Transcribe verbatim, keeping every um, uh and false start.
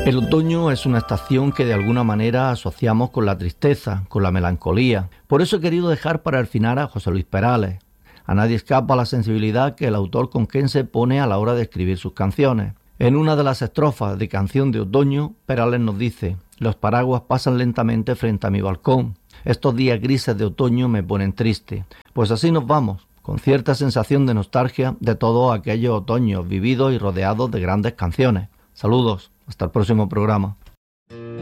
El otoño es una estación que de alguna manera asociamos con la tristeza, con la melancolía. Por eso he querido dejar para el final a José Luis Perales. A nadie escapa la sensibilidad que el autor conquense pone a la hora de escribir sus canciones. En una de las estrofas de Canción de Otoño, Perales nos dice: los paraguas pasan lentamente frente a mi balcón. Estos días grises de otoño me ponen triste. Pues así nos vamos, con cierta sensación de nostalgia de todos aquellos otoños vividos y rodeados de grandes canciones. Saludos, hasta el próximo programa.